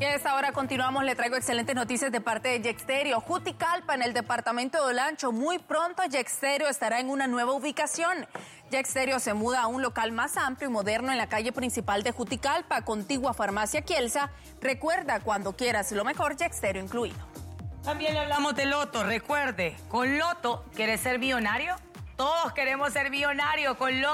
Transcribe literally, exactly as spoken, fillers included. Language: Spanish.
Y a esta hora continuamos, le traigo excelentes noticias de parte de Yexterio. Juticalpa, en el departamento de Olancho. Muy pronto Yexterio estará en una nueva ubicación. Yexterio se muda a un local más amplio y moderno en la calle principal de Juticalpa, contigua Farmacia Kielsa. Recuerda, cuando quieras lo mejor, Yexterio incluido. También le hablamos de Loto. Recuerde, con Loto, ¿quieres ser millonario? Todos queremos ser millonarios con Loto.